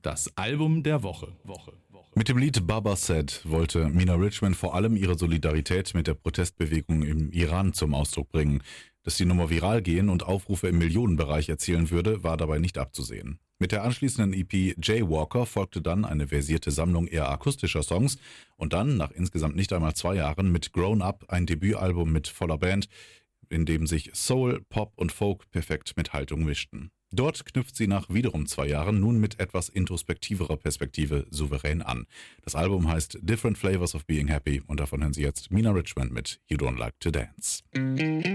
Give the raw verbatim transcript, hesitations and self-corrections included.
Das Album der Woche. Woche. Mit dem Lied Baba Said wollte Mina Richman vor allem ihre Solidarität mit der Protestbewegung im Iran zum Ausdruck bringen. Dass die Nummer viral gehen und Aufrufe im Millionenbereich erzielen würde, war dabei nicht abzusehen. Mit der anschließenden E P Jaywalker folgte dann eine versierte Sammlung eher akustischer Songs und dann, nach insgesamt nicht einmal zwei Jahren, mit Grown Up ein Debütalbum mit voller Band, in dem sich Soul, Pop und Folk perfekt mit Haltung mischten. Dort knüpft sie nach wiederum zwei Jahren nun mit etwas introspektiverer Perspektive souverän an. Das Album heißt Different Flavors of Being Happy und davon hören Sie jetzt Mina Richman mit You Don't Like to Dance.